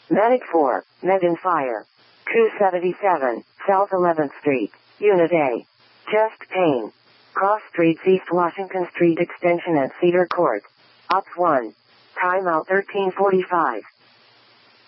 Medic 4, Megan Fire. 277, South 11th Street, Unit A. Chest pain. Cross Streets, East Washington Street Extension at Cedar Court. Ops 1. Timeout 1345.